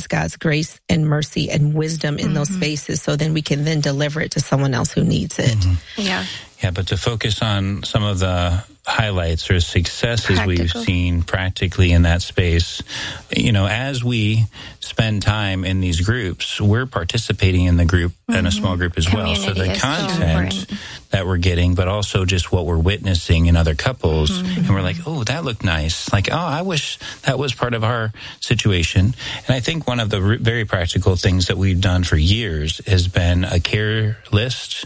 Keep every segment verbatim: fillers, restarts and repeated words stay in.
experience God's grace and mercy and wisdom in mm-hmm. those spaces, so then we can then deliver it to someone else who needs it. Mm-hmm. Yeah. Yeah, but to focus on some of the highlights or successes Practical. we've seen practically in that space, you know, as we spend time in these groups, we're participating in the group mm-hmm. and a small group as Community well. So the is content so that we're getting, but also just what we're witnessing in other couples. Mm-hmm. And we're like, oh, that looked nice. Like, oh, I wish that was part of our situation. And I think one of the re- very practical things that we've done for years has been a care list.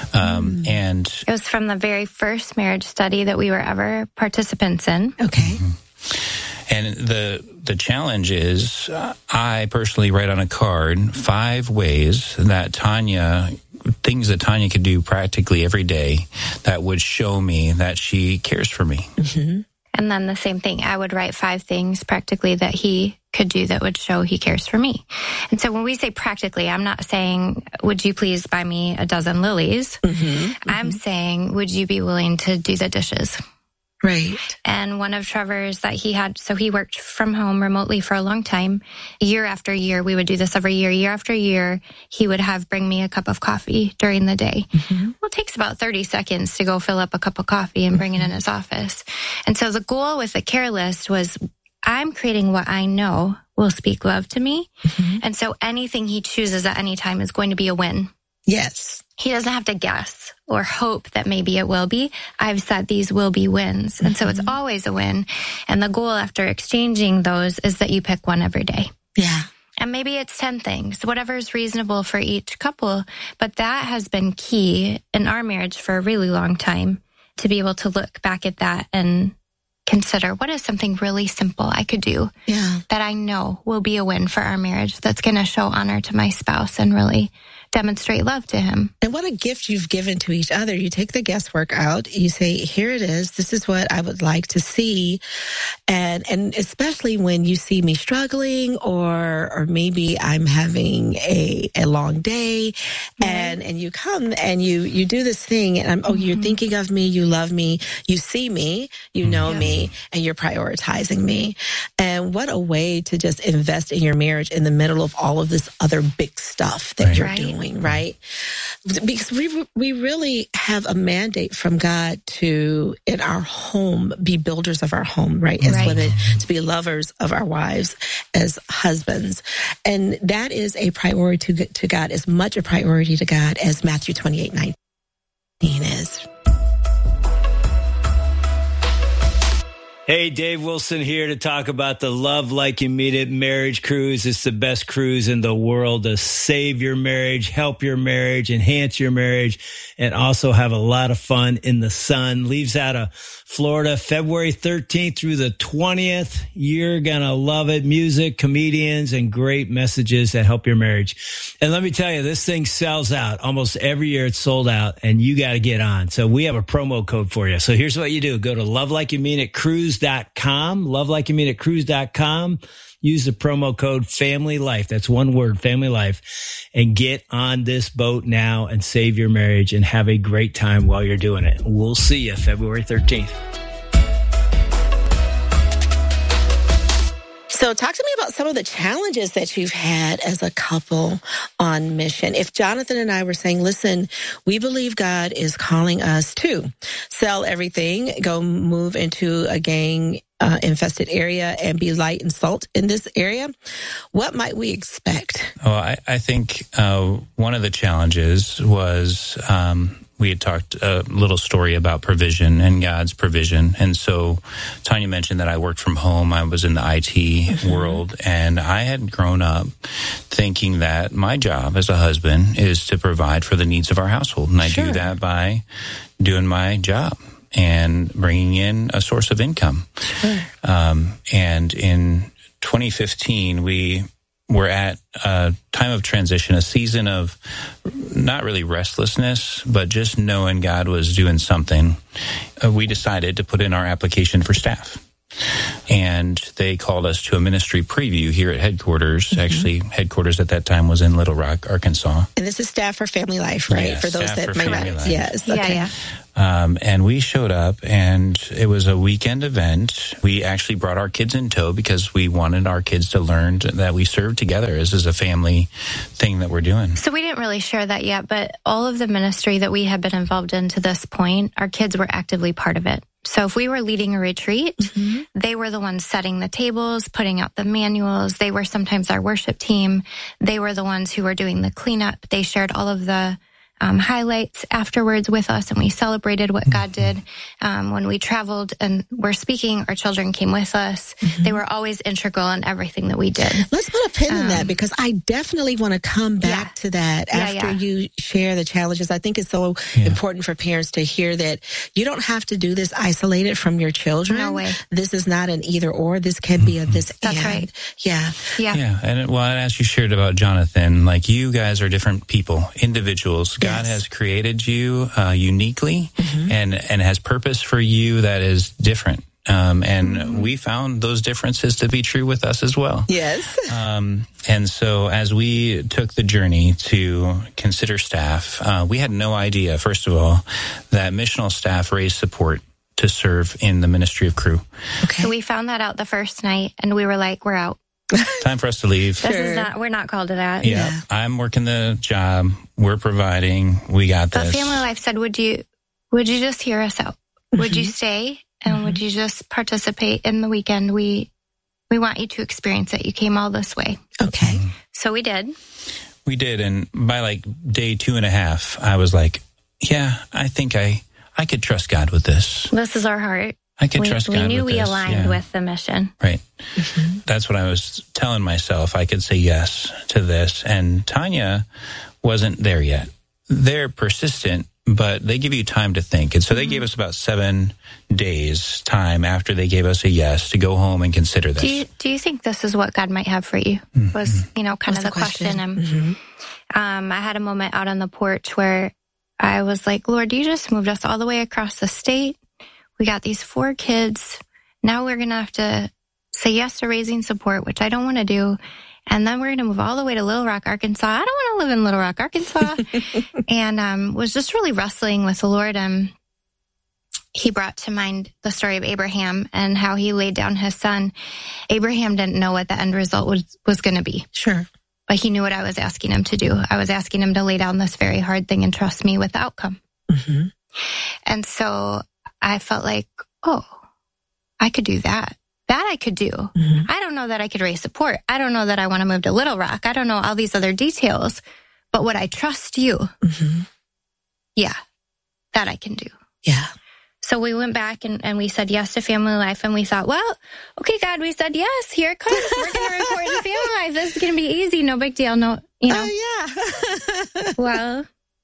Um, mm. And it was from the very first marriage study that we were ever participants in. Okay. Mm-hmm. And the the challenge is, uh, I personally write on a card five ways that Tanya, things that Tanya could do practically every day that would show me that she cares for me. Mm-hmm. And then the same thing, I would write five things practically that he could do that would show he cares for me. And so when we say practically, I'm not saying, would you please buy me a dozen lilies? Mm-hmm, mm-hmm. I'm saying, would you be willing to do the dishes? Right. And one of Trevor's that he had, so he worked from home remotely for a long time. Year after year, we would do this every year. Year after year, he would have bring me a cup of coffee during the day. Mm-hmm. Well, it takes about thirty seconds to go fill up a cup of coffee and bring mm-hmm. it in his office. And so the goal with the care list was, I'm creating what I know will speak love to me. Mm-hmm. And so anything he chooses at any time is going to be a win. Yes. He doesn't have to guess or hope that maybe it will be. I've said these will be wins. And mm-hmm. so it's always a win. And the goal after exchanging those is that you pick one every day. Yeah. And maybe it's ten things, whatever is reasonable for each couple. But that has been key in our marriage for a really long time, to be able to look back at that and consider, what is something really simple I could do yeah. that I know will be a win for our marriage, that's going to show honor to my spouse and really demonstrate love to him. And what a gift you've given to each other. You take the guesswork out. You say, here it is. This is what I would like to see. And and especially when you see me struggling, or or maybe I'm having a, a long day, mm-hmm. and, and you come and you, you do this thing, and I'm, oh, mm-hmm. you're thinking of me, you love me, you see me, you know yeah. me, and you're prioritizing me. And what a way to just invest in your marriage in the middle of all of this other big stuff that right. you're right. doing. Right? Because we we really have a mandate from God to, in our home, be builders of our home, right? As right. women, to be lovers of our wives as husbands. And that is a priority to, to God, as much a priority to God as Matthew twenty-eight nineteen is. Hey, Dave Wilson here to talk about the Love Like You Mean It marriage cruise. It's the best cruise in the world to save your marriage, help your marriage, enhance your marriage, and also have a lot of fun in the sun. Leaves out of Florida, February thirteenth through the twentieth. You're going to love it. Music, comedians, and great messages that help your marriage. And let me tell you, this thing sells out. Almost every year it's sold out, and you got to get on. So we have a promo code for you. So here's what you do. Go to love like you mean it cruise dot com, love like you mean it cruise dot com. Use the promo code Family Life. That's one word, Family Life, and get on this boat now and save your marriage and have a great time while you're doing it. We'll see you February thirteenth. So talk to me about some of the challenges that you've had as a couple on mission. If Jonathan and I were saying, listen, we believe God is calling us to sell everything, go move into a gang uh, infested area and be light and salt in this area, what might we expect? Well, I, I think uh, one of the challenges was um, we had talked a little story about provision and God's provision. And so Tanya mentioned that I worked from home. I was in the I T mm-hmm. world, and I had grown up thinking that my job as a husband is to provide for the needs of our household. And I sure. do that by doing my job and bringing in a source of income. Sure. Um, and in twenty fifteen, we were at a time of transition, a season of not really restlessness, but just knowing God was doing something. Uh, we decided to put in our application for staff. And they called us to a ministry preview here at headquarters. Mm-hmm. Actually, headquarters at that time was in Little Rock, Arkansas. And this is Staff for Family Life, right? Yeah, for those Staff that for might Family not. Life. Yes. Yeah, Okay. yeah. Um, and we showed up, and it was a weekend event. We actually brought our kids in tow because we wanted our kids to learn that we serve together. This is a family thing that we're doing. So we didn't really share that yet, but all of the ministry that we had been involved in to this point, our kids were actively part of it. So if we were leading a retreat, mm-hmm. they were the ones setting the tables, putting out the manuals. They were sometimes our worship team. They were the ones who were doing the cleanup. They shared all of the Um, highlights afterwards with us, and we celebrated what God did. Um, when we traveled and were speaking, our children came with us. Mm-hmm. They were always integral in everything that we did. Let's put a pin um, in that, because I definitely want to come back yeah. to that after yeah, yeah. you share the challenges. I think it's so yeah. important for parents to hear that you don't have to do this isolated from your children. No way. This is not an either or. This can be a this That's and. right. Yeah. Yeah. Yeah. And well, as you shared about Jonathan, like, you guys are different people, individuals. God yes. has created you uh, uniquely mm-hmm. and, and has purpose for you that is different. Um, and mm-hmm. we found those differences to be true with us as well. Yes. Um, and so as we took the journey to consider staff, uh, we had no idea, first of all, that missional staff raised support to serve in the ministry of Cru. Okay. So we found that out the first night, and we were like, we're out. Time for us to leave. This sure. is not, we're not called to that. Yeah. yeah. I'm working the job. We're providing. We got this. But Family Life said, would you, would you just hear us out? Mm-hmm. Would you stay? And mm-hmm. would you just participate in the weekend? We, we want you to experience it. You came all this way. Okay. Mm-hmm. So we did. We did. And by like day two and a half, I was like, yeah, I think I, I could trust God with this. This is our heart. I can we, trust God We knew with we this. aligned yeah. with the mission. Right. Mm-hmm. That's what I was telling myself. I could say yes to this. And Tanya wasn't there yet. They're persistent, but they give you time to think. And so they mm-hmm. gave us about seven days time after they gave us a yes to go home and consider this. Do you, do you think this is what God might have for you? Mm-hmm. Was, you know, kind What's of the, the question. question. And, mm-hmm. um, I had a moment out on the porch where I was like, Lord, you just moved us all the way across the state. We got these four kids. Now we're going to have to say yes to raising support, which I don't want to do. And then we're going to move all the way to Little Rock, Arkansas. I don't want to live in Little Rock, Arkansas. and um, was just really wrestling with the Lord. And he brought to mind the story of Abraham and how he laid down his son. Abraham didn't know what the end result was, was going to be. Sure. But he knew what I was asking him to do. I was asking him to lay down this very hard thing and trust me with the outcome. Mm-hmm. And so I felt like, oh, I could do that. That I could do. Mm-hmm. I don't know that I could raise support. I don't know that I want to move to Little Rock. I don't know all these other details. But would I trust you? Mm-hmm. Yeah, that I can do. Yeah. So we went back and, and we said yes to Family Life. And we thought, well, okay, God, we said yes. Here it comes. We're going to report to Family Life. This is going to be easy. No big deal. No, you know. Oh, yeah. Well,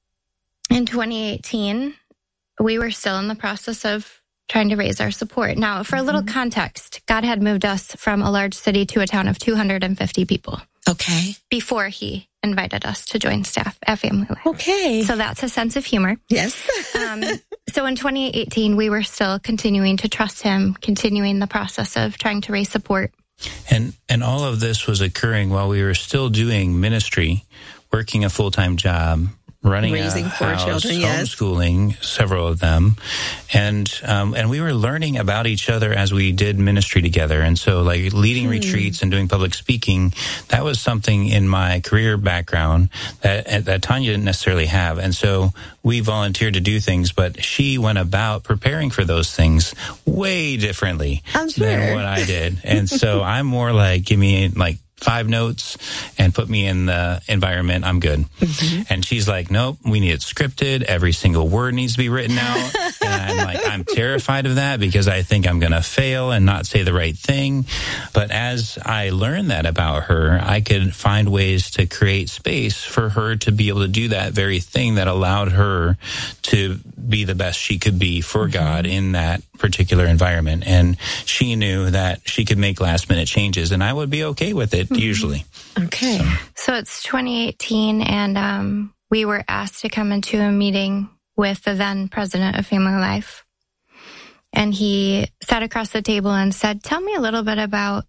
in twenty eighteen, we were still in the process of trying to raise our support. Now, for a little mm-hmm. context, God had moved us from a large city to a town of two hundred fifty people. Okay. Before he invited us to join staff at Family Life. Okay. So that's a sense of humor. Yes. um, so in twenty eighteen, we were still continuing to trust him, continuing the process of trying to raise support. And and all of this was occurring while we were still doing ministry, working a full-time job, running raising a four house, children, yes. homeschooling several of them, and um, and we were learning about each other as we did ministry together. And so, like leading hmm. retreats and doing public speaking, that was something in my career background that that Tanya didn't necessarily have. And so we volunteered to do things, but she went about preparing for those things way differently I'm sure. than what I did. And so I'm more like, give me like five notes and put me in the environment. I'm good. Mm-hmm. And she's like, nope, we need it scripted. Every single word needs to be written out. And I'm like, I'm terrified of that because I think I'm going to fail and not say the right thing. But as I learned that about her, I could find ways to create space for her to be able to do that very thing that allowed her to be the best she could be for mm-hmm. God in that particular environment. And she knew that she could make last minute changes and I would be okay with it mm-hmm. usually. Okay. So. so it's twenty eighteen and um, we were asked to come into a meeting with the then president of Family Life. And he sat across the table and said, tell me a little bit about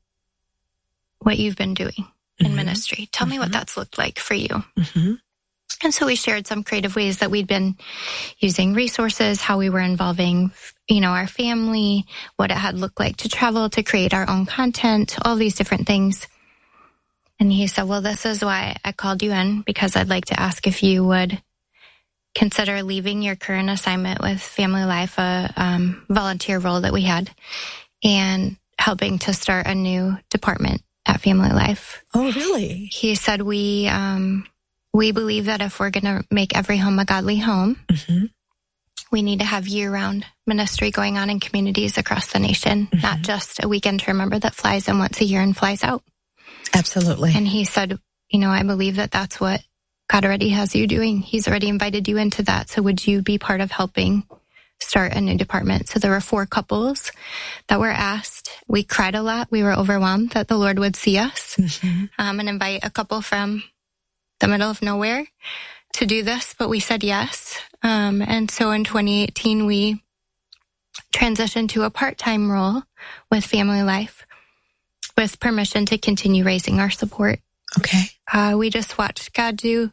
what you've been doing in mm-hmm. ministry. Tell mm-hmm. me what that's looked like for you. Mm-hmm. And so we shared some creative ways that we'd been using resources, how we were involving, you know, our family, what it had looked like to travel, to create our own content, all these different things. And he said, well, this is why I called you in, because I'd like to ask if you would consider leaving your current assignment with Family Life, a um, volunteer role that we had, and helping to start a new department at Family Life. Oh, really? He said, we um, we believe that if we're going to make every home a godly home, mm-hmm. we need to have year-round ministry going on in communities across the nation, mm-hmm. not just a weekend to remember that flies in once a year and flies out. Absolutely. And he said, you know, I believe that that's what God already has you doing. He's already invited you into that. So would you be part of helping start a new department? So there were four couples that were asked. We cried a lot. We were overwhelmed that the Lord would see us mm-hmm. um, and invite a couple from the middle of nowhere to do this. But we said yes. Um, and so in twenty eighteen, we transitioned to a part-time role with Family Life with permission to continue raising our support. Okay. Uh, we just watched God do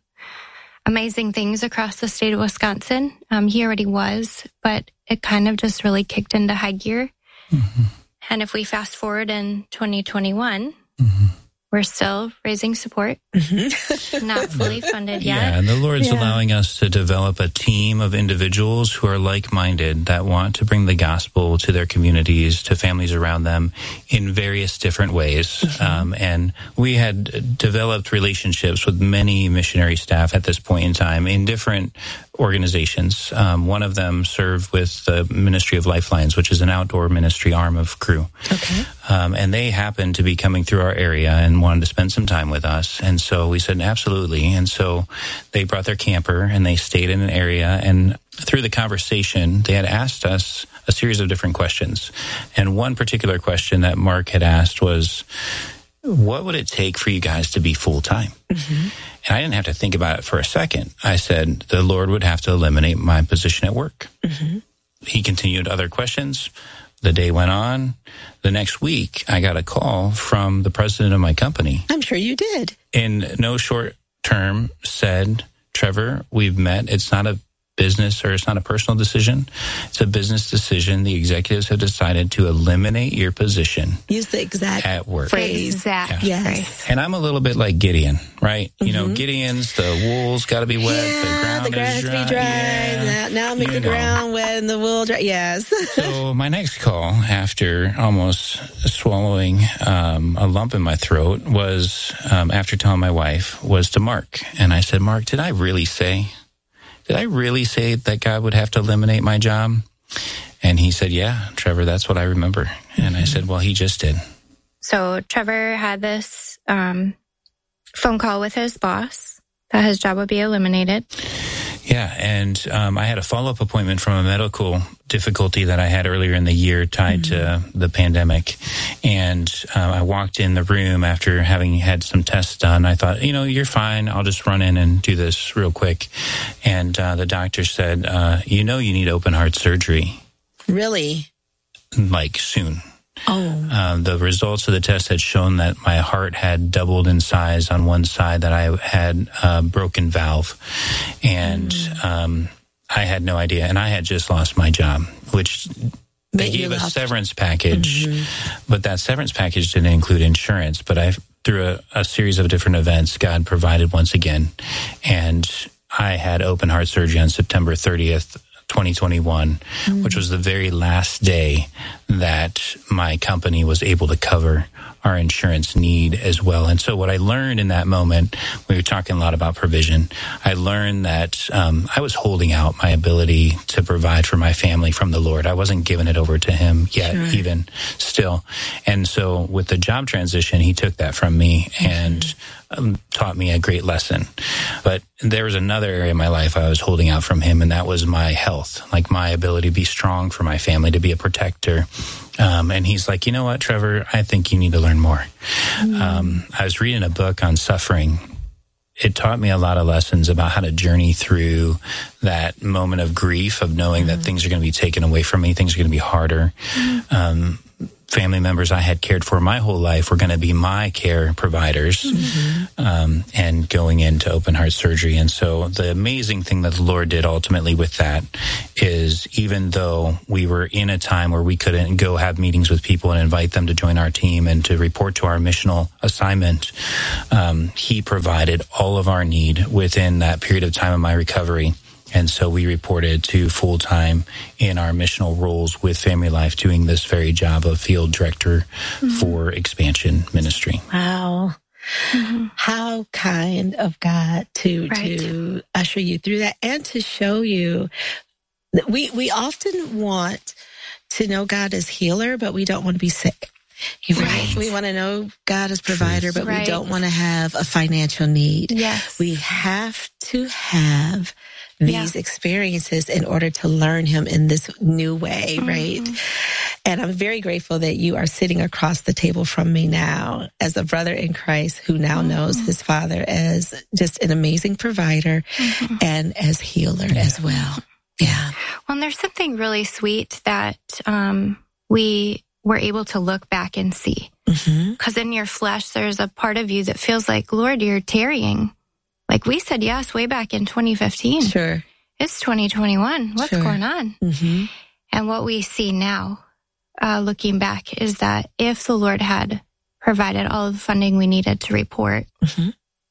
amazing things across the state of Wisconsin. Um, he already was, but it kind of just really kicked into high gear. Mm-hmm. And if we fast forward in twenty twenty-one, mm-hmm. we're still raising support, mm-hmm. not fully funded yet. Yeah, and the Lord's yeah. allowing us to develop a team of individuals who are like-minded, that want to bring the gospel to their communities, to families around them in various different ways. Mm-hmm. Um, and we had developed relationships with many missionary staff at this point in time in different organizations. Um, one of them served with the Ministry of Lifelines, which is an outdoor ministry arm of Cru. Okay. Um, and they happened to be coming through our area and wanted to spend some time with us. And so we said, absolutely. And so they brought their camper and they stayed in an area. And through the conversation, they had asked us a series of different questions. And one particular question that Mark had asked was, what would it take for you guys to be full-time? Mm-hmm. And I didn't have to think about it for a second. I said, the Lord would have to eliminate my position at work. Mm-hmm. He continued other questions. The day went on. The next week, I got a call from the president of my company. I'm sure you did. In no short term, said, Trevor, we've met. It's not a business or it's not a personal decision. It's a business decision. The executives have decided to eliminate your position. Use the exact at work. phrase. Exact yeah. yes. And I'm a little bit like Gideon, right? Mm-hmm. You know, Gideon's, the wool's got to be wet. Yeah, the ground the grass is to dry. be dry. Yeah. Now, now make you the know. ground wet and the wool dry. Yes. So my next call, after almost swallowing um, a lump in my throat, was um, after telling my wife, was to Mark. And I said, Mark, did I really say... Did I really say that God would have to eliminate my job? And he said, yeah, Trevor, that's what I remember. And I said, well, he just did. So Trevor had this um, phone call with his boss that his job would be eliminated. Yeah, and um, I had a follow-up appointment from a medical difficulty that I had earlier in the year tied mm-hmm. to the pandemic. And uh, I walked in the room after having had some tests done. I thought, you know, you're fine. I'll just run in and do this real quick. And uh, the doctor said, uh, you know, you need open heart surgery. Really? Like soon. Oh. Uh, the results of the test had shown that my heart had doubled in size on one side, that I had a broken valve. And mm. um, I had no idea. And I had just lost my job, which they Maybe gave a lost. severance package. Mm-hmm. But that severance package didn't include insurance. But I, through a, a series of different events, God provided once again. And I had open heart surgery on September thirtieth, twenty twenty-one, mm. which was the very last day that my company was able to cover our insurance need as well. And so what I learned in that moment, we were talking a lot about provision. I learned that um, I was holding out my ability to provide for my family from the Lord. I wasn't giving it over to him yet, sure. even still. And so with the job transition, he took that from me mm-hmm. and um, taught me a great lesson. But there was another area of my life I was holding out from him, and that was my health, like my ability to be strong for my family, to be a protector. Um, and he's like, you know what, Trevor, I think you need to learn more. Mm. Um, I was reading a book on suffering it taught me a lot of lessons about how to journey through that moment of grief, of knowing mm-hmm. that things are going to be taken away from me, things are going to be harder. Mm-hmm. Um, family members I had cared for my whole life were going to be my care providers, mm-hmm. um, and going into open heart surgery. And so the amazing thing that the Lord did ultimately with that is, even though we were in a time where we couldn't go have meetings with people and invite them to join our team and to report to our missional assignment, um, He provided all of our need within that period of time of my recovery. And so we reported to full-time in our missional roles with Family Life, doing this very job of field director mm-hmm. for expansion ministry. Wow. Mm-hmm. How kind of God to right. to usher you through that and to show you that we, we often want to know God as healer, but we don't want to be sick. Right. We want to know God as provider, but right. we don't want to have a financial need. Yes. We have to have these yeah. experiences in order to learn Him in this new way, mm-hmm. right? And I'm very grateful that you are sitting across the table from me now as a brother in Christ who now mm-hmm. knows his Father as just an amazing provider mm-hmm. and as healer yeah. as well. Yeah. Well, and there's something really sweet that um, we were able to look back and see. Because mm-hmm. in your flesh, there's a part of you that feels like, Lord, you're tarrying. Like we said yes way back in twenty fifteen. Sure. It's twenty twenty-one. What's sure. going on? Mm-hmm. And what we see now, uh, looking back, is that if the Lord had provided all of the funding we needed to report mm-hmm.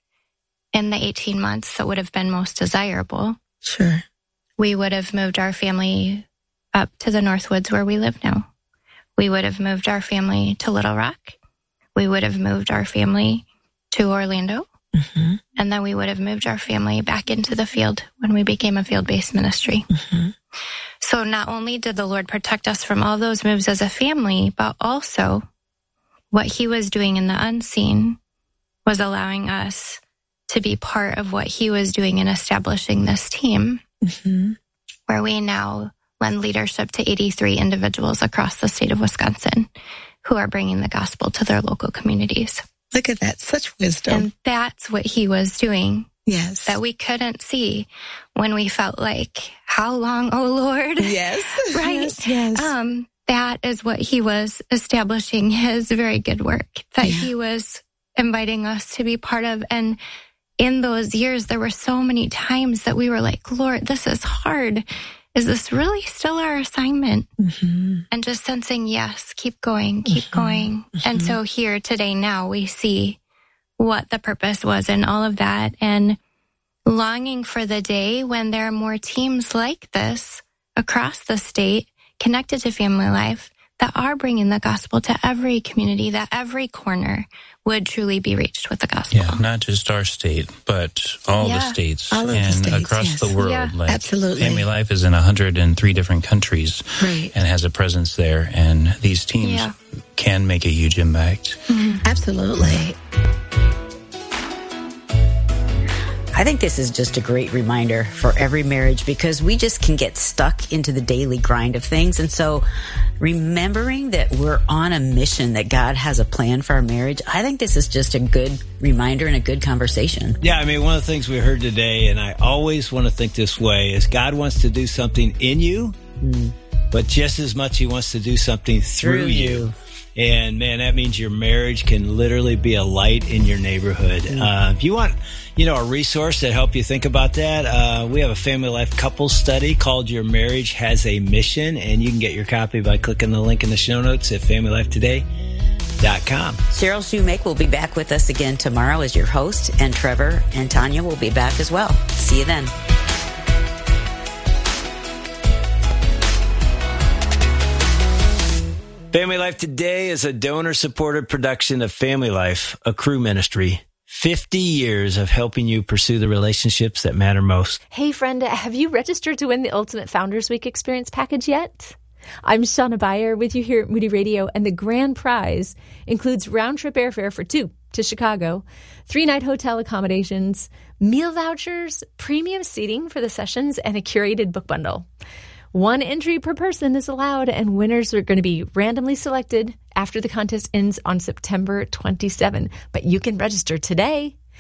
in the eighteen months that would have been most desirable, sure, we would have moved our family up to the Northwoods where we live now. We would have moved our family to Little Rock. We would have moved our family to Orlando. Mm-hmm. And then we would have moved our family back into the field when we became a field-based ministry. Mm-hmm. So not only did the Lord protect us from all those moves as a family, but also what He was doing in the unseen was allowing us to be part of what He was doing in establishing this team, mm-hmm. where we now lend leadership to eighty-three individuals across the state of Wisconsin who are bringing the gospel to their local communities. Look at that, such wisdom. And that's what He was doing. Yes. That we couldn't see when we felt like, how long, oh Lord? Yes. Right? Yes, yes. Um, that is what He was establishing His very good work, that yeah. He was inviting us to be part of. And in those years, there were so many times that we were like, Lord, this is hard. Is this really still our assignment? Mm-hmm. And just sensing, yes, keep going, keep mm-hmm. going. Mm-hmm. And so here today now we see what the purpose was in all of that, and longing for the day when there are more teams like this across the state connected to Family Life that are bringing the gospel to every community, that every corner would truly be reached with the gospel. Yeah, not just our state, but all yeah, the states all and the states, across yes. the world. Yeah, like absolutely. Family Life is in one hundred three different countries right. and has a presence there. And these teams yeah. can make a huge impact. Mm-hmm. Absolutely. I think this is just a great reminder for every marriage, because we just can get stuck into the daily grind of things. And so remembering that we're on a mission, that God has a plan for our marriage, I think this is just a good reminder and a good conversation. Yeah, I mean, one of the things we heard today, and I always want to think this way, is God wants to do something in you, mm. but just as much He wants to do something through, through you. you. And man, that means your marriage can literally be a light in your neighborhood. Mm. Uh, if you want, you know, a resource that help you think about that, uh, we have a Family Life couples study called Your Marriage Has a Mission, and you can get your copy by clicking the link in the show notes at family life today dot com. Cheryl Shoemake will be back with us again tomorrow as your host, and Trevor and Tanya will be back as well. See you then. Family Life Today is a donor-supported production of Family Life, a Cru ministry. fifty years of helping you pursue the relationships that matter most. Hey, friend, have you registered to win the Ultimate Founders Week Experience package yet? I'm Shauna Beyer with you here at Moody Radio, and the grand prize includes round-trip airfare for two to Chicago, three-night hotel accommodations, meal vouchers, premium seating for the sessions, and a curated book bundle. One entry per person is allowed, and winners are going to be randomly selected after the contest ends on September twenty-seventh. But you can register today.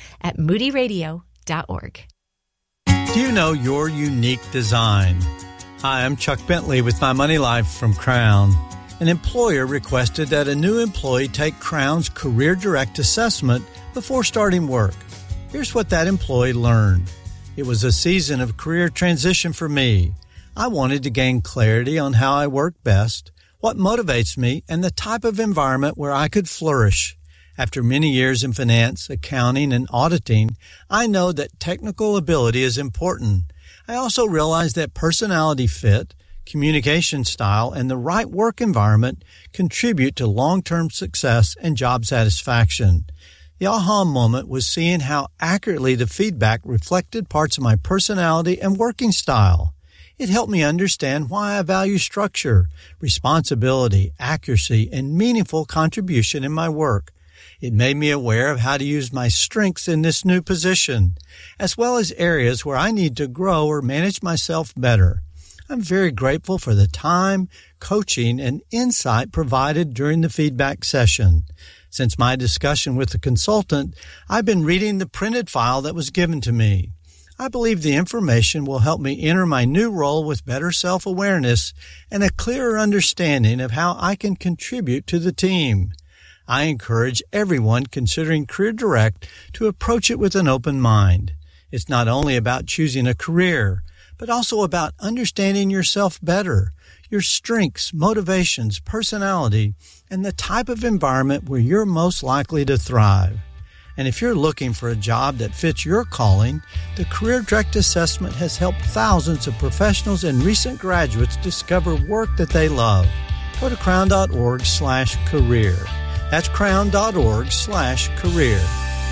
at moody radio dot org. Do you know your unique design? Hi, I'm Chuck Bentley with My Money Life from Crown. An employer requested that a new employee take Crown's Career Direct assessment before starting work. Here's what that employee learned. It was a season of career transition for me. I wanted to gain clarity on how I work best, what motivates me, and the type of environment where I could flourish. After many years in finance, accounting, and auditing, I know that technical ability is important. I also realize that personality fit, communication style, and the right work environment contribute to long-term success and job satisfaction. The aha moment was seeing how accurately the feedback reflected parts of my personality and working style. It helped me understand why I value structure, responsibility, accuracy, and meaningful contribution in my work. It made me aware of how to use my strengths in this new position, as well as areas where I need to grow or manage myself better. I'm very grateful for the time, coaching, and insight provided during the feedback session. Since my discussion with the consultant, I've been reading the printed file that was given to me. I believe the information will help me enter my new role with better self-awareness and a clearer understanding of how I can contribute to the team. I encourage everyone considering Career Direct to approach it with an open mind. It's not only about choosing a career, but also about understanding yourself better, your strengths, motivations, personality, and the type of environment where you're most likely to thrive. And if you're looking for a job that fits your calling, the Career Direct Assessment has helped thousands of professionals and recent graduates discover work that they love. Go to crown.org slash career. That's crown.org slash career.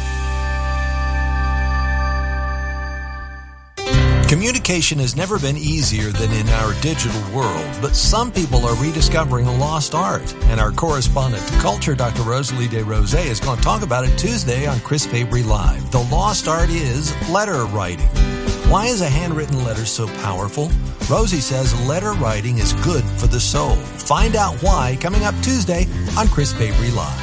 Communication has never been easier than in our digital world, but some people are rediscovering a lost art. And our correspondent to Culture, Doctor Rosalie DeRose, is going to talk about it Tuesday on Chris Fabry Live. The lost art is letter writing. Why is a handwritten letter so powerful? Rosie says letter writing is good for the soul. Find out why coming up Tuesday on Chris Fabry Live.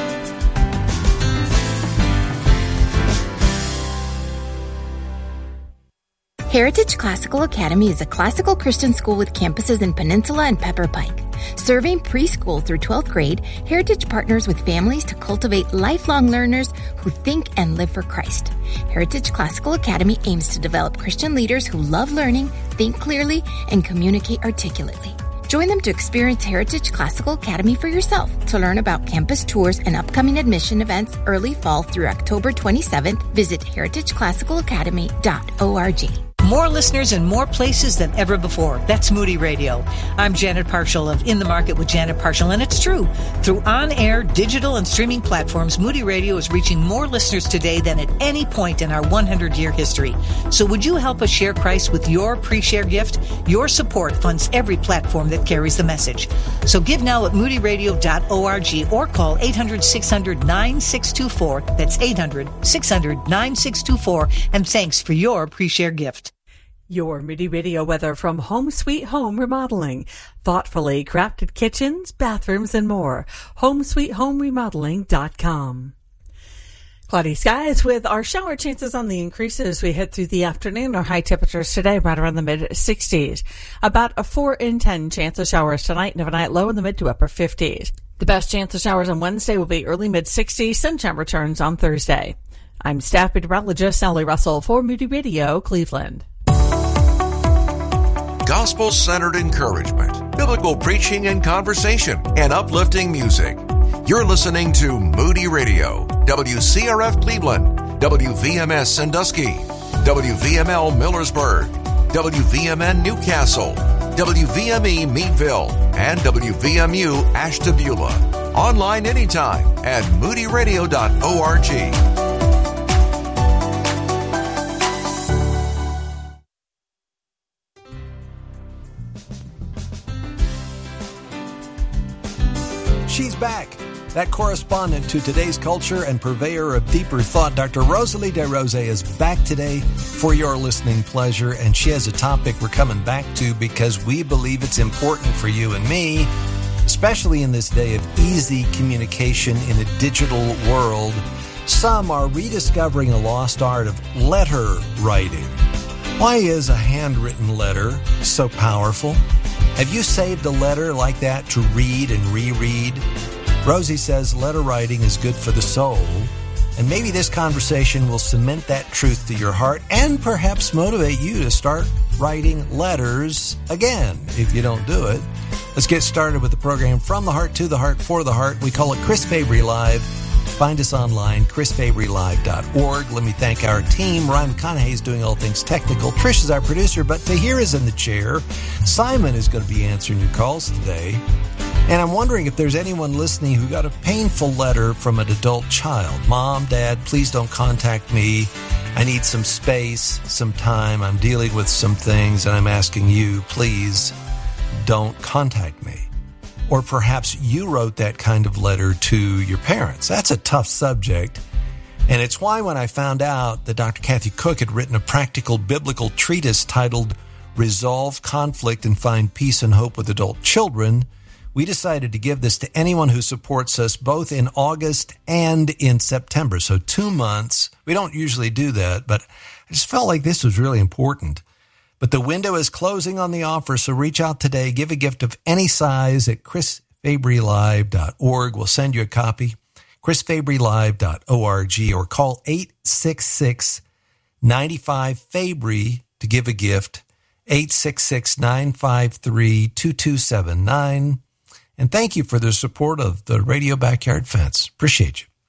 Heritage Classical Academy is a classical Christian school with campuses in Peninsula and Pepper Pike. Serving preschool through twelfth grade, Heritage partners with families to cultivate lifelong learners who think and live for Christ. Heritage Classical Academy aims to develop Christian leaders who love learning, think clearly, and communicate articulately. Join them to experience Heritage Classical Academy for yourself. To learn about campus tours and upcoming admission events early fall through October twenty-seventh, visit heritage classical academy dot org. More listeners in more places than ever before. That's Moody Radio. I'm Janet Parshall of In the Market with Janet Parshall, and it's true. Through on-air, digital, and streaming platforms, Moody Radio is reaching more listeners today than at any point in our one hundred year history. So would you help us share Christ with your pre-share gift? Your support funds every platform that carries the message. So give now at moody radio dot org or call eight hundred, six hundred, nine six two four. That's eight hundred, six hundred, nine six two four. And thanks for your pre-share gift. Your Moody Radio weather from Home Sweet Home Remodeling. Thoughtfully crafted kitchens, bathrooms, and more. home sweet home remodeling dot com. Cloudy skies with our shower chances on the increase as we head through the afternoon. Our high temperatures today right around the mid sixties. About a four in ten chance of showers tonight and overnight low in the mid to upper fifties. The best chance of showers on Wednesday will be early mid sixties. Sunshine returns on Thursday. I'm staff meteorologist Sally Russell for Moody Radio, Cleveland. Gospel-centered encouragement, biblical preaching and conversation, and uplifting music. You're listening to Moody Radio, W C R F Cleveland, W V M S Sandusky, W V M L Millersburg, W V M N Newcastle, W V M E Meadville, and W V M U Ashtabula. Online anytime at moody radio dot org. She's back. That correspondent to today's culture and purveyor of deeper thought, Doctor Rosalie DeRose, is back today for your listening pleasure, and she has a topic we're coming back to because we believe it's important for you and me, especially in this day of easy communication in a digital world. Some are rediscovering a lost art of letter writing. Why is a handwritten letter so powerful? Have you saved a letter like that to read and reread? Rosie says letter writing is good for the soul, and maybe this conversation will cement that truth to your heart and perhaps motivate you to start writing letters again if you don't do it. Let's get started with the program From the Heart to the Heart for the Heart. We call it Chris Fabry Live. Find us online, chris fabry live dot org. Let me thank our team. Ryan McConaughey is doing all things technical. Trish is our producer, but Tahir is in the chair. Simon is going to be answering your calls today. And I'm wondering if there's anyone listening who got a painful letter from an adult child. Mom, Dad, please don't contact me. I need some space, some time. I'm dealing with some things, and I'm asking you, please don't contact me. Or perhaps you wrote that kind of letter to your parents. That's a tough subject. And it's why when I found out that Doctor Kathy Cook had written a practical biblical treatise titled Resolve Conflict and Find Peace and Hope with Adult Children, we decided to give this to anyone who supports us both in August and in September. So two months. We don't usually do that, but I just felt like this was really important. But the window is closing on the offer, so reach out today. Give a gift of any size at chris fabry live dot org. We'll send you a copy, chris fabry live dot org, or call eight six six, nine five, Fabry to give a gift, eight six six, nine five three, two two seven nine. And thank you for the support of the Radio Backyard Fence. Appreciate you.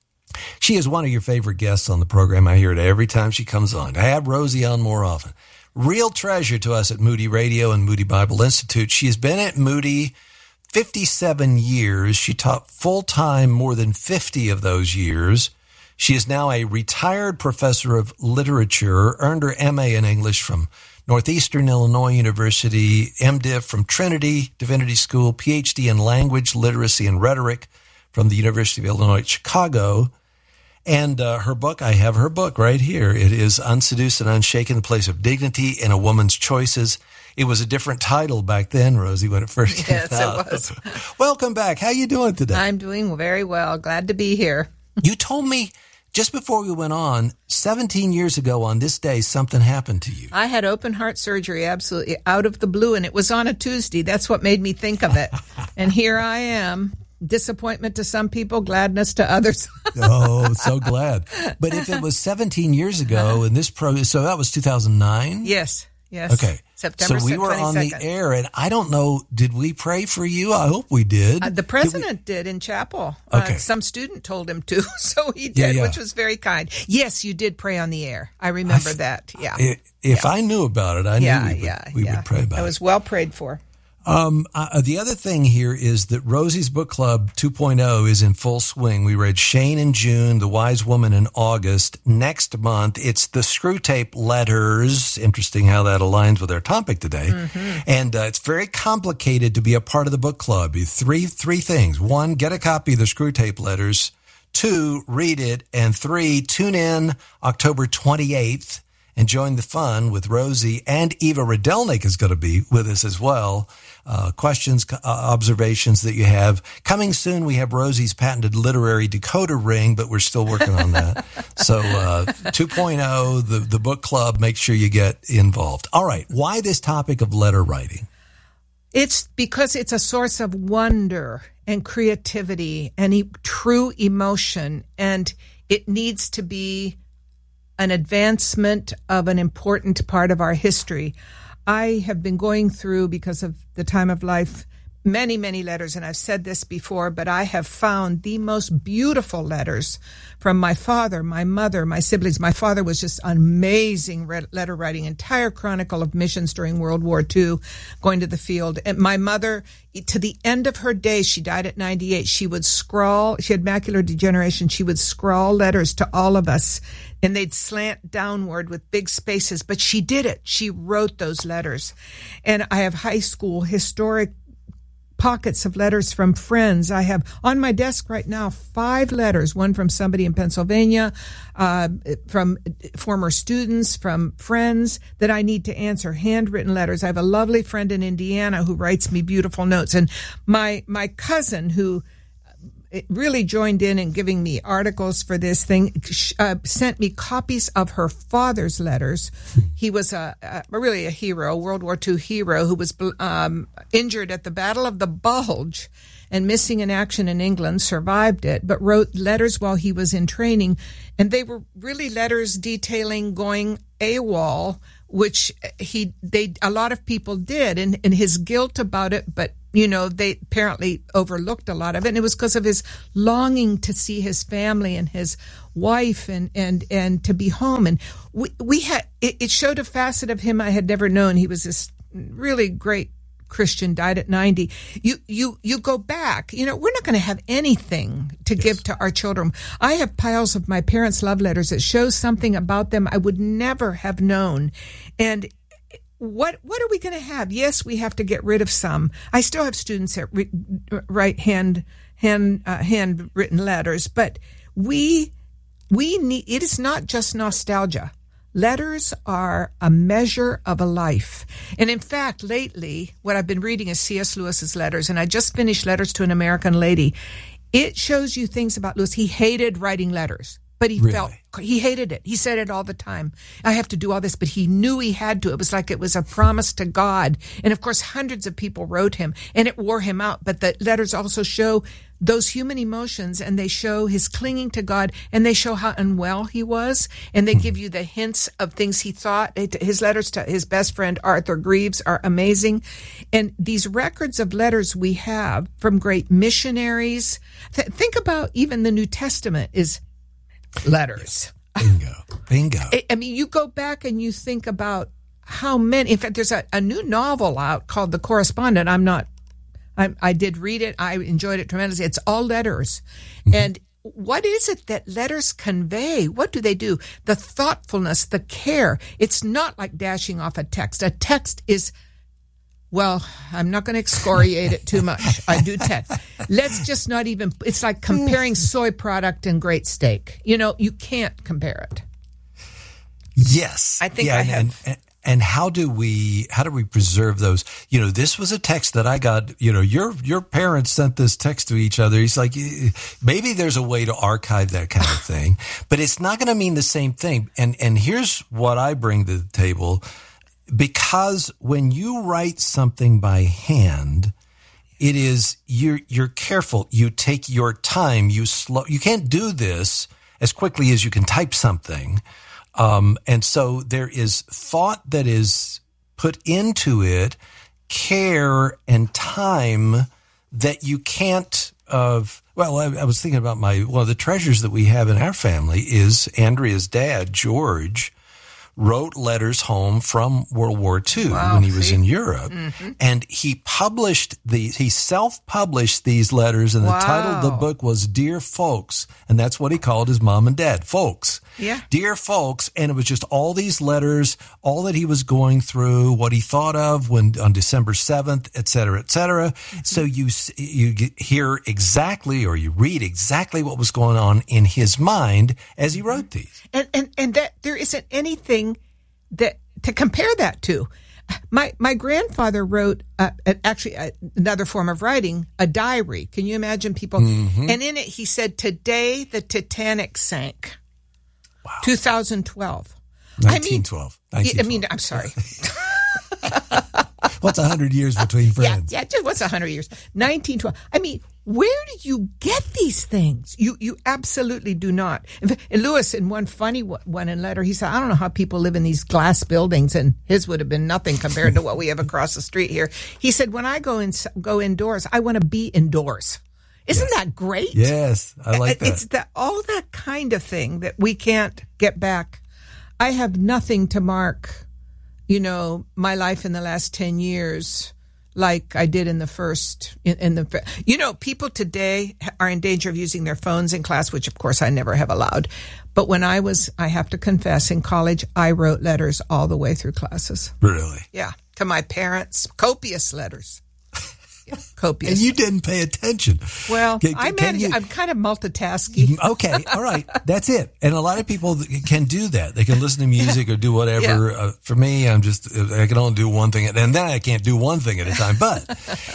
She is one of your favorite guests on the program. I hear it every time she comes on. I have Rosie on more often. Real treasure to us at Moody Radio and Moody Bible Institute. She has been at Moody fifty-seven years. She taught full-time more than fifty of those years. She is now a retired professor of literature, earned her M A in English from Northeastern Illinois University, M Div from Trinity Divinity School, P H D in language, literacy, and rhetoric from the University of Illinois at Chicago. And uh, her book, I have her book right here. It is Unseduced and Unshaken, The Place of Dignity in a Woman's Choices. It was a different title back then, Rosie, when it first came yes, out. Yes, it was. Welcome back. How you doing today? I'm doing very well. Glad to be here. You told me just before we went on, seventeen years ago on this day, something happened to you. I had open heart surgery, absolutely, out of the blue, and it was on a Tuesday. That's what made me think of it. And here I am. Disappointment to some people, gladness to others. Oh, so glad. But if it was seventeen years ago in this pro, so that was two thousand nine? Yes, yes. Okay. September so we were on the air, and I don't know, did we pray for you? I hope we did. Uh, the president did, did in chapel. Okay. Uh, some student told him to, so he did, yeah, yeah. which was very kind. Yes, you did pray on the air. I remember I, that, yeah. If yeah. I knew about it, I yeah, knew we, would, yeah, we yeah. would pray about it. It was well prayed for. Um, uh, the other thing here is that Rosie's Book Club two point oh is in full swing. We read Shane in June, The Wise Woman in August. Next month, it's the Screwtape Letters. Interesting how that aligns with our topic today. Mm-hmm. And uh, it's very complicated to be a part of the book club. Three, three things. One, get a copy of the Screwtape Letters. Two, read it. And three, tune in October twenty-eighth. And join the fun with Rosie, and Eva Radelnik is going to be with us as well. Uh, questions, uh, observations that you have. Coming soon, we have Rosie's patented literary decoder ring, but we're still working on that. So uh, two point oh, the, the book club, make sure you get involved. All right, why this topic of letter writing? It's because it's a source of wonder and creativity and e- true emotion, and it needs to be an advancement of an important part of our history. I have been going through, because of the time of life, many, many letters, and I've said this before, but I have found the most beautiful letters from my father, my mother, my siblings. My father was just an amazing letter writing, entire chronicle of missions during World War Two, going to the field. And my mother, to the end of her days, she died at ninety-eight, she would scrawl, she had macular degeneration, she would scrawl letters to all of us, and they'd slant downward with big spaces, but she did it. She wrote those letters. And I have high school historic pockets of letters from friends. I have on my desk right now five letters, one from somebody in Pennsylvania, uh, from former students, from friends that I need to answer, handwritten letters. I have a lovely friend in Indiana who writes me beautiful notes. And my, my cousin who really joined in and giving me articles for this thing, uh, sent me copies of her father's letters. He was a, a really a hero, World War Two hero, who was um, injured at the Battle of the Bulge and missing in action in England, survived it, but wrote letters while he was in training. And they were really letters detailing going AWOL, which he they a lot of people did, and, and his guilt about it, but you know, they apparently overlooked a lot of it, and it was because of his longing to see his family and his wife and and and to be home. And we we had it, it showed a facet of him I had never known. He was this really great Christian, died at ninety. You you you go back, you know, we're not going to have anything to yes. give to our children. I have piles of my parents' love letters that show something about them I would never have known. And What what are we going to have? Yes, we have to get rid of some. I still have students that re- write hand hand uh, handwritten letters, but we we need. It is not just nostalgia. Letters are a measure of a life, and in fact, lately, what I've been reading is C S. Lewis's letters, and I just finished Letters to an American Lady. It shows you things about Lewis. He hated writing letters. But he really? felt, he hated it. He said it all the time. I have to do all this, but he knew he had to. It was like it was a promise to God. And of course, hundreds of people wrote him, and it wore him out. But the letters also show those human emotions, and they show his clinging to God, and they show how unwell he was. And they give you the hints of things he thought. His letters to his best friend, Arthur Greaves, are amazing. And these records of letters we have from great missionaries. Th- think about even the New Testament is letters. Bingo. Bingo. I, I mean, you go back and you think about how many. In fact, there's a, a new novel out called The Correspondent. I'm not, I, I did read it. I enjoyed it tremendously. It's all letters. Mm-hmm. And what is it that letters convey? What do they do? The thoughtfulness, the care. It's not like dashing off a text. A text is, well, I'm not going to excoriate it too much. I do text. Let's just not even, it's like comparing soy product and great steak. You know, you can't compare it. Yes. I think yeah, I and, have. And, and how do we, how do we preserve those? You know, this was a text that I got, you know, your, your parents sent this text to each other. He's like, maybe there's a way to archive that kind of thing, but it's not going to mean the same thing. And, and here's what I bring to the table. Because when you write something by hand, it is, you're, you're careful. You take your time. You slow, you can't do this as quickly as you can type something. Um, and so there is thought that is put into it, care and time that you can't, uh, well, I, I was thinking about my, one of the treasures that we have in our family is Andrea's dad, George, wrote letters home from World War Two wow, when he was see? in Europe. Mm-hmm. And he published these, he self-published these letters, and wow. the title of the book was Dear Folks. And that's what he called his mom and dad, folks. Yeah. Dear Folks. And it was just all these letters, all that he was going through, what he thought of when on December seventh, et cetera, et cetera. Mm-hmm. So you, you hear exactly, or you read exactly what was going on in his mind as he wrote these. And, and, and that there isn't anything that to compare that to. My my grandfather wrote uh, actually uh, another form of writing, a diary. Can you imagine people? Mm-hmm. And in it, he said, "Today the Titanic sank." Wow. twenty twelve. nineteen twelve. I mean, I mean, I'm sorry. What's a hundred years between friends? Yeah, yeah. Just what's a hundred years? nineteen twelve. I mean, where do you get these things? You you absolutely do not. In fact, Lewis, in one funny one in letter, he said, "I don't know how people live in these glass buildings," and his would have been nothing compared to what we have across the street here. He said, "When I go in, go indoors, I want to be indoors." Isn't yes. that great? Yes, I like that. It's that all that kind of thing that we can't get back. I have nothing to mark, you know, my life in the last ten years like I did in the first, in, in the, you know, people today are in danger of using their phones in class, which of course I never have allowed. But when I was, I have to confess, in college, I wrote letters all the way through classes. Really? Yeah. To my parents, copious letters. Yeah, copious. And you didn't pay attention. Well, can, I manage, you, I'm kind of multitasking. Okay, all right, that's it. And a lot of people can do that. They can listen to music or do whatever. Yeah. Uh, for me, I'm just I can only do one thing, and then I can't do one thing at a time. But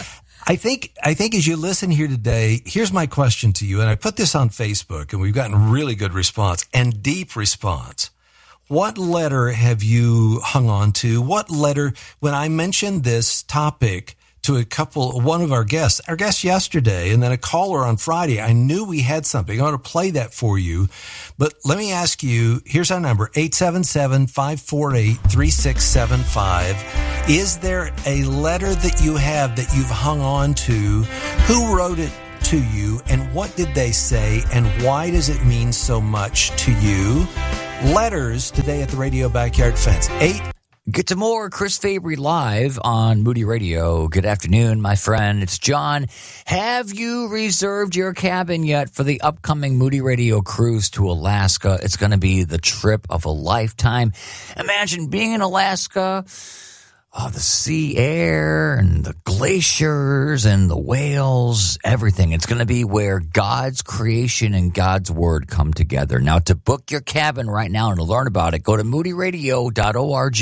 I think, I think as you listen here today, here's my question to you. And I put this on Facebook and we've gotten really good response and deep response. What letter have you hung on to? What letter, when I mentioned this topic to a couple, one of our guests, our guest yesterday, and then a caller on Friday, I knew we had something. I want to play that for you. But let me ask you, here's our number, eight seven seven, five four eight, three six seven five. Is there a letter that you have that you've hung on to? Who wrote it to you, and what did they say, and why does it mean so much to you? Letters today at the Radio Backyard Fence. Eight. Get to more Chris Fabry live on Moody Radio. Good afternoon, my friend. It's John. Have you reserved your cabin yet for the upcoming Moody Radio cruise to Alaska? It's going to be the trip of a lifetime. Imagine being in Alaska. Oh, the sea air and the glaciers and the whales, everything. It's going to be where God's creation and God's word come together. Now, to book your cabin right now and to learn about it, go to moody radio dot org.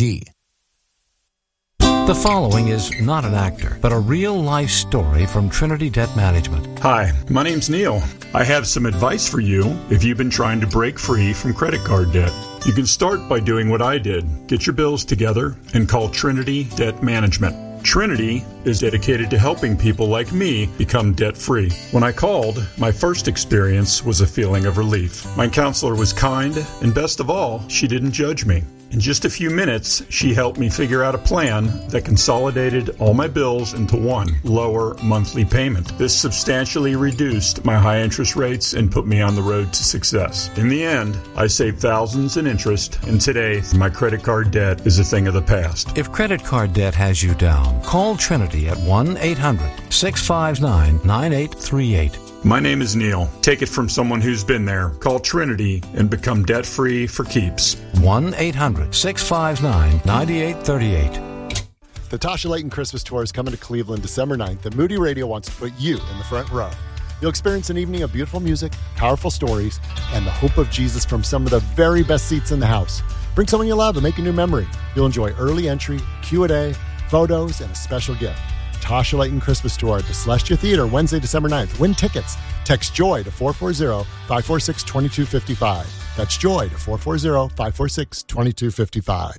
The following is not an actor, but a real-life story from Trinity Debt Management. Hi, my name's Neil. I have some advice for you if you've been trying to break free from credit card debt. You can start by doing what I did. Get your bills together and call Trinity Debt Management. Trinity is dedicated to helping people like me become debt-free. When I called, my first experience was a feeling of relief. My counselor was kind, and best of all, she didn't judge me. In just a few minutes, she helped me figure out a plan that consolidated all my bills into one lower monthly payment. This substantially reduced my high interest rates and put me on the road to success. In the end, I saved thousands in interest, and today, my credit card debt is a thing of the past. If credit card debt has you down, call Trinity at one eight hundred, six five nine, nine eight three eight. My name is Neil. Take it from someone who's been there. Call Trinity and become debt-free for keeps. one eight hundred, six five nine, nine eight three eight. The Tasha Layton Christmas Tour is coming to Cleveland December ninth, and Moody Radio wants to put you in the front row. You'll experience an evening of beautiful music, powerful stories, and the hope of Jesus from some of the very best seats in the house. Bring someone you love and make a new memory. You'll enjoy early entry, Q and A, photos, and a special gift. Tasha Layton Christmas Tour at the Celestia Theater, Wednesday, December ninth. Win tickets. Text JOY to four four zero, five four six, two two five five. That's JOY to four four zero, five four six, two two five five.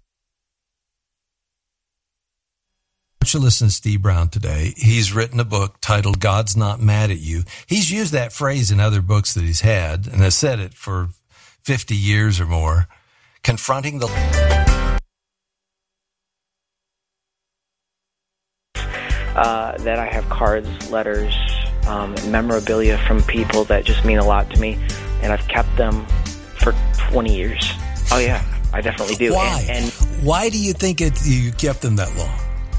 I want you to listen to Steve Brown today. He's written a book titled God's Not Mad at You. He's used that phrase in other books that he's had, and has said it for fifty years or more. Confronting the... Uh, that I have cards, letters, um, memorabilia from people that just mean a lot to me, and I've kept them for twenty years. Oh yeah, I definitely do. Why? And, and why do you think it, you kept them that long?